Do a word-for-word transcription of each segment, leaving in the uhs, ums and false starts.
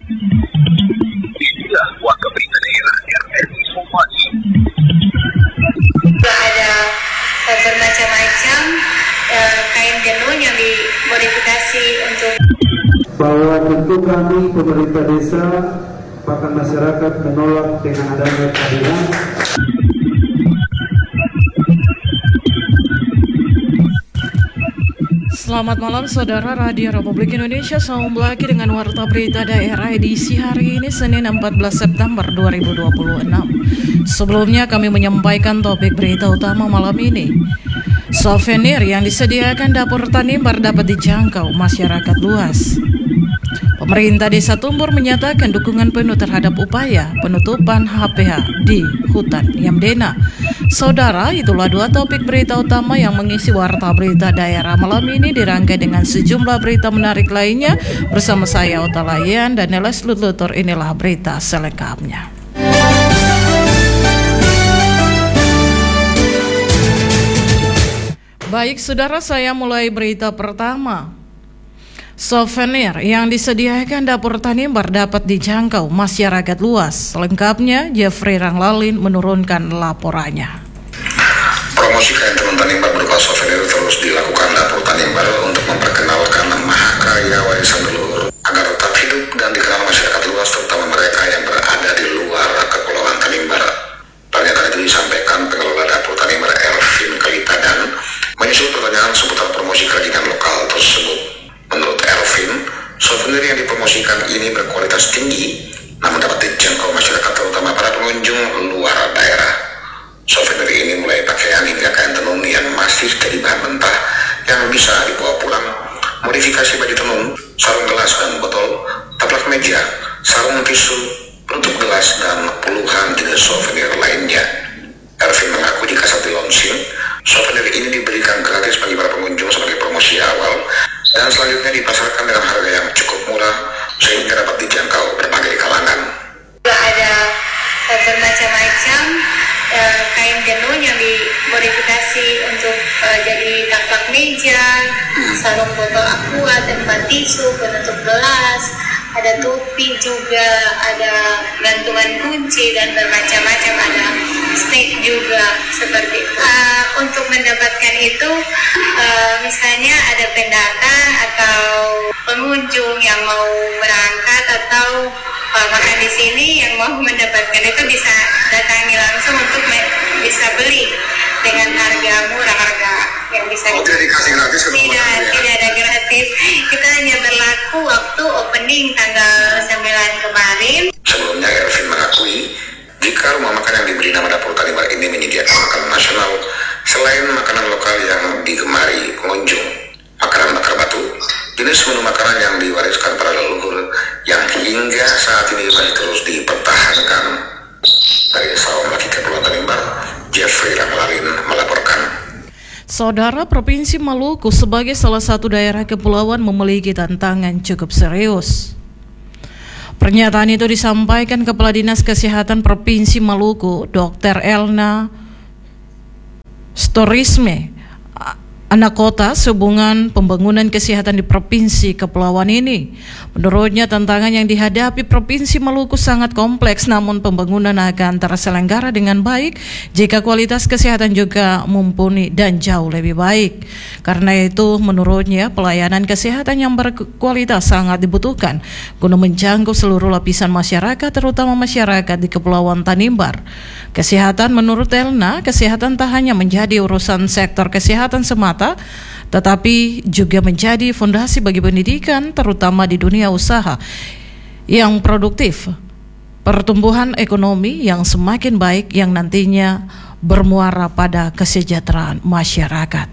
Inilah Warta Berita Daerah R R I Somasi. Ada eh, bermacam-macam eh, kain tenun yang dimodifikasi untuk bahwa tentu kami pemerintah desa bahkan masyarakat menolak dengan adanya kehadiran. Selamat malam saudara Radio Republik Indonesia. Sambung lagi dengan Warta Berita Daerah edisi hari ini Senin empat belas September dua ribu dua puluh enam. Sebelumnya kami menyampaikan topik berita utama malam ini. Souvenir yang disediakan dapur Tanimbar dapat dijangkau masyarakat luas. Pemerintah Desa Tumbur menyatakan dukungan penuh terhadap upaya penutupan H P H di hutan Yamdena. Saudara, itulah dua topik berita utama yang mengisi Warta Berita Daerah malam ini, dirangkai dengan sejumlah berita menarik lainnya. Bersama saya Ota Layan dan Neles Lutlutur, inilah berita selengkapnya. Baik saudara, saya mulai berita pertama. Souvenir yang disediakan dapur Tanimbar dapat dijangkau masyarakat luas. Selengkapnya, Jeffrey Ranglalin menurunkan laporannya. Promosi kain tenun Tanimbar berupa souvenir terus dilakukan dapur Tanimbar untuk memperkenalkan mahakarya warisan leluhur agar tetap hidup dan dikenal masyarakat luas, terutama mereka yang berada di luar kepulauan Tanimbar. Pernyataan itu disampaikan pengelola dapur Tanimbar Elvin Kalita dan menyusul pertanyaan seputar promosi kerajinan lokal tersebut. Menurut Elvin, souvenir yang dipromosikan ini berkualitas tinggi, namun dapat dijangkau masyarakat terutama para pengunjung luar daerah. Souvenir ini mulai pakaian hingga kain tenun yang masih jadi bahan mentah yang bisa dibawa pulang, modifikasi baju tenun, sarung gelas dan botol, taplak meja, sarung tisu, penutup gelas, dan puluhan jenis souvenir lainnya. Elvin mengaku jika saat di-launching, souvenir ini diberikan gratis bagi para pengunjung sebagai promosi awal, dan selanjutnya dipasarkan dengan harga yang cukup murah sehingga dapat dijangkau berbagai kalangan. ada eh, bermacam-macam eh, kain tenun yang dimodifikasi untuk eh, jadi taplak meja, sarung botol aqua, tempat tisu, penutup gelas, ada topi juga, ada gantungan kunci dan bermacam-macam, ada snack juga seperti itu. Uh, untuk mendapatkan itu, uh, misalnya ada pendatang atau pengunjung yang mau berangkat atau uh, makan di sini yang mau mendapatkan itu bisa datangi langsung untuk me- bisa beli dengan harga murah, harga yang bisa oh, tidak dikasih gratis ke tidak, ya? tidak ada gratis. Kita hanya berlaku waktu opening tanggal sembilan kemarin. Sebelumnya Elvin mengakui jika rumah makan yang diberi nama dapur Tanimbar ini menyediakan makanan nasional selain makanan lokal yang digemari pengunjung. Makanan bakar batu, jenis menu makanan yang diwariskan para leluhur yang hingga saat ini masih terus dipertahankan. Dari Sawang Laki Kepulauan Tanimbar, Jeffrey Ranglalin melaporkan. Saudara, Provinsi Maluku sebagai salah satu daerah kepulauan memiliki tantangan cukup serius. Pernyataan itu disampaikan Kepala Dinas Kesehatan Provinsi Maluku, Dokter Elna Storisme Anakota, sehubungan pembangunan kesehatan di Provinsi Kepulauan ini. Menurutnya, tantangan yang dihadapi Provinsi Maluku sangat kompleks, namun pembangunan akan terselenggara dengan baik jika kualitas kesehatan juga mumpuni dan jauh lebih baik. Karena itu, menurutnya, pelayanan kesehatan yang berkualitas sangat dibutuhkan guna menjangkau seluruh lapisan masyarakat, terutama masyarakat di Kepulauan Tanimbar. Kesehatan menurut Elna, kesehatan tak hanya menjadi urusan sektor kesehatan semata, tetapi juga menjadi fondasi bagi pendidikan, terutama di dunia usaha yang produktif, pertumbuhan ekonomi yang semakin baik yang nantinya bermuara pada kesejahteraan masyarakat.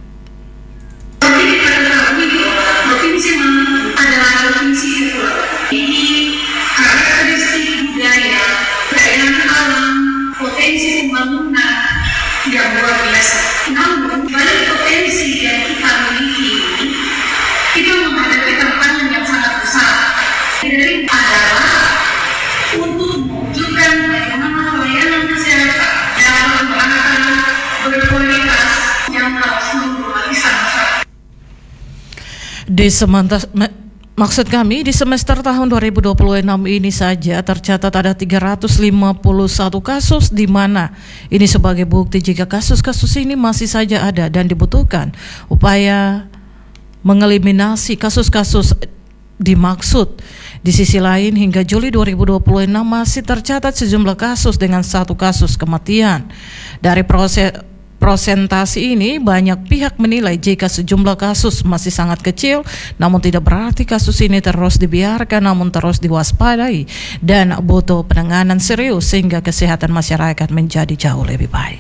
Provinsi adalah provinsi ini karakteristik budaya, kekayaan alam, potensi pembangunan yang luar biasa. Namun, balik potensi yang kita miliki ini, kita menghadapi tantangan yang sangat besar. Jadi adalah untuk mewujudkan bagaimana pelayanan kesehatan dalam perangkat berkualitas yang harus menghormati masyarakat. Di sementara Maksud kami di semester tahun dua ribu dua puluh enam ini saja tercatat ada tiga ratus lima puluh satu kasus, di mana ini sebagai bukti jika kasus-kasus ini masih saja ada dan dibutuhkan upaya mengeliminasi kasus-kasus dimaksud. Di sisi lain, hingga Juli dua ribu dua puluh enam masih tercatat sejumlah kasus dengan satu kasus kematian. Dari proses Prosentasi ini, banyak pihak menilai jika sejumlah kasus masih sangat kecil, namun tidak berarti kasus ini terus dibiarkan, namun terus diwaspadai dan butuh penanganan serius sehingga kesehatan masyarakat menjadi jauh lebih baik.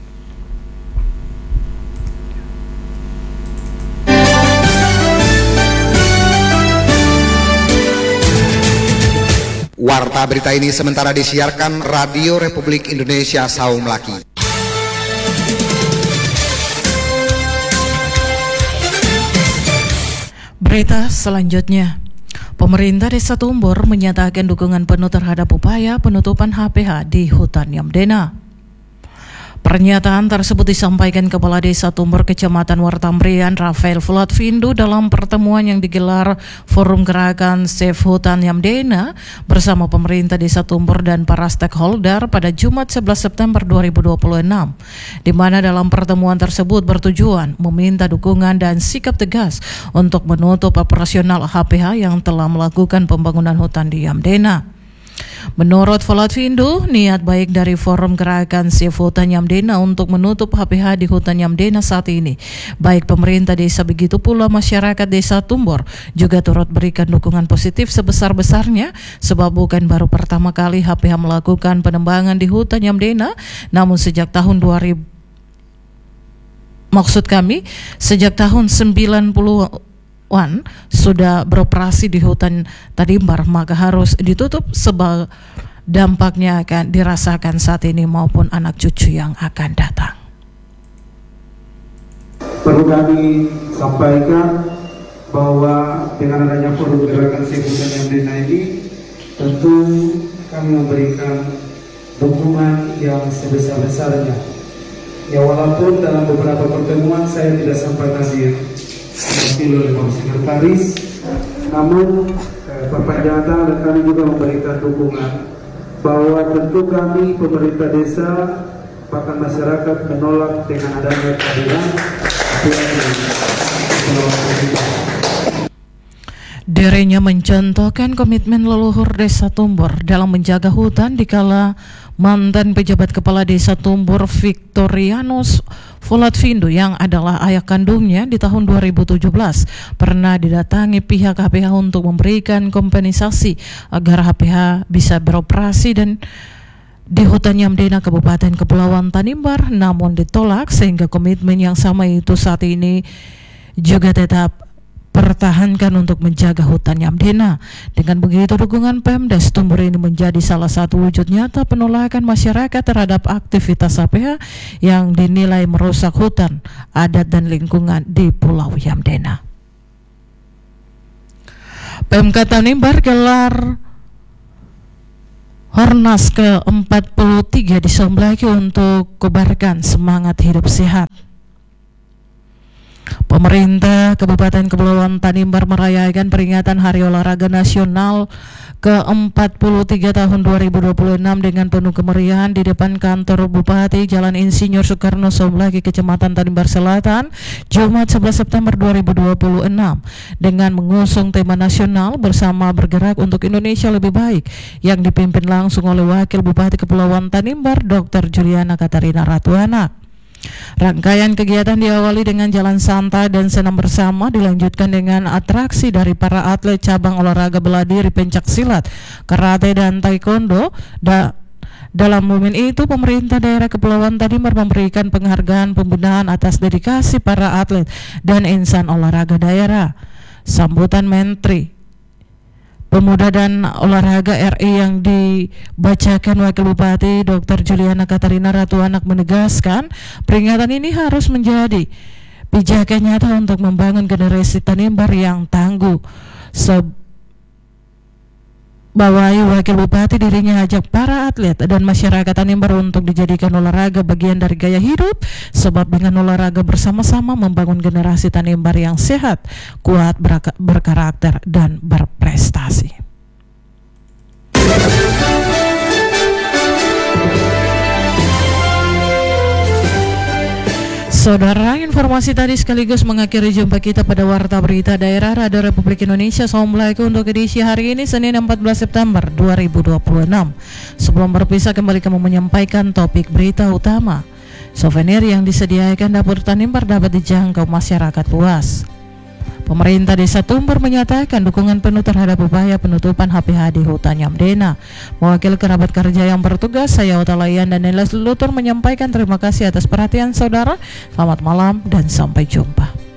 Warta berita ini sementara disiarkan Radio Republik Indonesia Saum Laki. Berita selanjutnya, pemerintah Desa Tumbur menyatakan dukungan penuh terhadap upaya penutupan H P H di hutan Yamdena. Pernyataan tersebut disampaikan Kepala Desa Tumbur Kecamatan Wartambrian Rafael Fulatvindu dalam pertemuan yang digelar Forum Gerakan Save Hutan Yamdena bersama pemerintah Desa Tumbur dan para stakeholder pada Jumat sebelas September dua ribu dua puluh enam, di mana dalam pertemuan tersebut bertujuan meminta dukungan dan sikap tegas untuk menutup operasional H P H yang telah melakukan pembangunan hutan di Yamdena. Menurut Fulatvindu, niat baik dari Forum Gerakan Save Hutan Yamdena untuk menutup H P H di hutan Yamdena saat ini, baik pemerintah desa begitu pula masyarakat Desa Tumbur juga turut berikan dukungan positif sebesar-besarnya, sebab bukan baru pertama kali H P H melakukan penembangan di hutan Yamdena, namun sejak tahun dua ribu maksud kami sejak tahun sembilan puluhan sudah beroperasi di hutan Tadimbar, maka harus ditutup sebab dampaknya akan dirasakan saat ini maupun anak cucu yang akan datang. Perlu kami sampaikan bahwa dengan adanya Forum Gerakan Save Hutan Yamdena ini, tentu kami memberikan dukungan yang sebesar-besarnya. Ya, walaupun dalam beberapa pertemuan saya tidak sampai hadir diwakili oleh Bapak Sekretaris, namun eh, perpanjangan tangan dan kami juga memberikan dukungan bahwa tentu kami pemerintah desa bahkan masyarakat menolak dengan adanya kehadiran. Dirinya mencontohkan komitmen leluhur Desa Tumbur dalam menjaga hutan dikala mantan pejabat kepala Desa Tumbur Victorianus Fulatvindu yang adalah ayah kandungnya di tahun dua ribu tujuh belas pernah didatangi pihak H P H untuk memberikan kompensasi agar H P H bisa beroperasi dan di hutan Yamdena Kabupaten Kepulauan Tanimbar, namun ditolak sehingga komitmen yang sama itu saat ini juga tetap pertahankan untuk menjaga hutan Yamdena. Dengan begitu, dukungan Pemdes Tumbur ini menjadi salah satu wujud nyata penolakan masyarakat terhadap aktivitas H P H yang dinilai merusak hutan, adat dan lingkungan di Pulau Yamdena. Pemkab Tanimbar gelar Hornas ke empat puluh tiga di Somblaki untuk kobarkan semangat hidup sehat. Pemerintah Kabupaten Kepulauan Tanimbar merayakan peringatan Hari Olahraga Nasional ke empat puluh tiga tahun dua ribu dua puluh enam dengan penuh kemeriahan di depan kantor Bupati Jalan Insinyur Soekarno Somblaki, Kecamatan Tanimbar Selatan, Jumat sebelas September dua ribu dua puluh enam, dengan mengusung tema nasional Bersama Bergerak untuk Indonesia Lebih Baik yang dipimpin langsung oleh Wakil Bupati Kepulauan Tanimbar, Doktor Juliana Katarina Ratuanak. Rangkaian kegiatan diawali dengan jalan santai dan senam bersama, dilanjutkan dengan atraksi dari para atlet cabang olahraga bela diri, pencak silat, karate dan taekwondo. Da dalam momen itu, pemerintah daerah Kepulauan Tanimbar memberikan penghargaan pembinaan atas dedikasi para atlet dan insan olahraga daerah. Sambutan Menteri Pemuda dan Olahraga R I yang dibacakan Wakil Bupati Doktor Juliana Katarina Ratuanak menegaskan peringatan ini harus menjadi pijakan nyata untuk membangun generasi Tanimbar yang tangguh. Se bawahi Wakil Bupati dirinya ajak para atlet dan masyarakat Tanimbar untuk dijadikan olahraga bagian dari gaya hidup, sebab dengan olahraga bersama-sama membangun generasi Tanimbar yang sehat, kuat, berka- berkarakter dan berprestasi. Saudara, informasi tadi sekaligus mengakhiri jumpa kita pada Warta Berita Daerah Radio Republik Indonesia. Assalamualaikum untuk edisi hari ini Senin empat belas September dua ribu dua puluh enam. Sebelum berpisah kembali kami menyampaikan topik berita utama. Souvenir yang disediakan Dapur Tanimbar dapat dijangkau masyarakat luas. Pemerintah Desa Tumbar menyatakan dukungan penuh terhadap upaya penutupan H P H di hutan Nyamdena. Mewakili kerabat kerja yang bertugas, saya Otalayan dan Nelas Lutur menyampaikan terima kasih atas perhatian saudara. Selamat malam dan sampai jumpa.